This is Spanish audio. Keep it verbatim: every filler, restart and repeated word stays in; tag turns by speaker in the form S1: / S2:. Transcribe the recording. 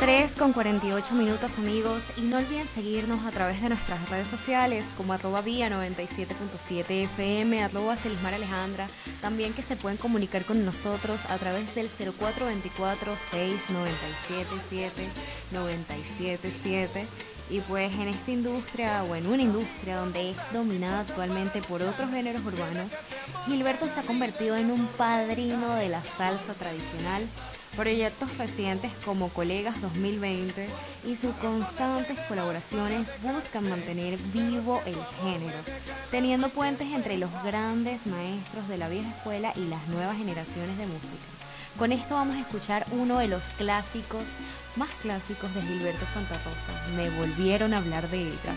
S1: tres con cuarenta y ocho minutos, amigos, y no olviden seguirnos a través de nuestras redes sociales como arroba vía noventa y siete punto siete F M, arroba Celismar Alejandra. También que se pueden comunicar con nosotros a través del cero cuatro veinticuatro, seis noventa y siete, siete noventa y siete siete. Y pues en esta industria, o en una industria donde es dominada actualmente por otros géneros urbanos, Gilberto se ha convertido en un padrino de la salsa tradicional. Proyectos recientes como Colegas dos mil veinte y sus constantes colaboraciones buscan mantener vivo el género, teniendo puentes entre los grandes maestros de la vieja escuela y las nuevas generaciones de música. Con esto vamos a escuchar uno de los clásicos más clásicos de Gilberto Santa Rosa. Me volvieron a hablar de ella.